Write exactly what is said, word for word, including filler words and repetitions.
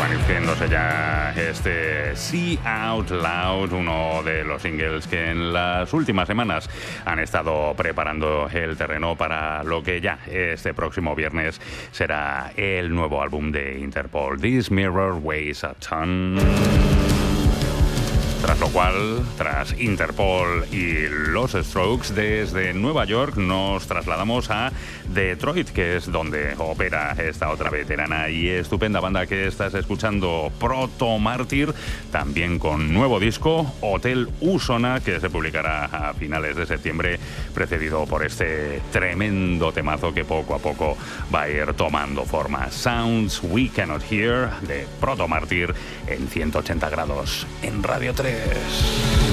desvaneciéndose ya este See Out Loud, uno de los singles que en las últimas semanas han estado preparando el terreno para lo que ya este próximo viernes será el nuevo álbum de Interpol, This Mirror Weighs a Ton. Tras lo cual, tras Interpol y los Strokes, desde Nueva York nos trasladamos a Detroit, que es donde opera esta otra veterana y estupenda banda que estás escuchando, Proto Martyr, también con nuevo disco, Hotel Usona, que se publicará a finales de septiembre, precedido por este tremendo temazo que poco a poco va a ir tomando forma. Sounds We Cannot Hear, de Proto Martyr, en ciento ochenta grados en Radio tres.